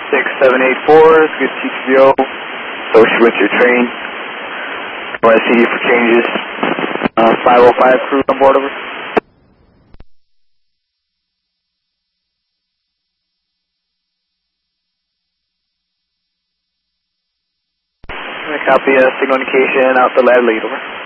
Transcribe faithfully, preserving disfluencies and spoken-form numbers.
six seven eight four, good T C B O, associated with your train. I want to see you for changes. Uh, five oh five crew on board, over. I copy uh, signal indication out the lab lead, over.